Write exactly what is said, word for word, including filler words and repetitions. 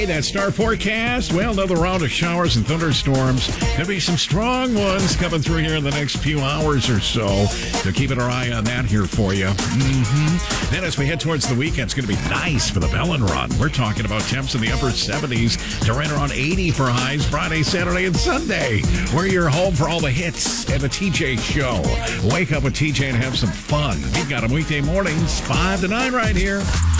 That star forecast, well, another round of showers and thunderstorms. Could be some strong ones coming through here in the next few hours or so. So keeping our eye on that here for you. Mm-hmm. Then as we head towards the weekend, it's going to be nice for the Bellin Run. We're talking about temps in the upper seventies to right around eighty for highs Friday, Saturday, and Sunday. We're your home for all the hits and the T J Show. Wake up with T J and have some fun. We've got them weekday mornings, five to nine right here.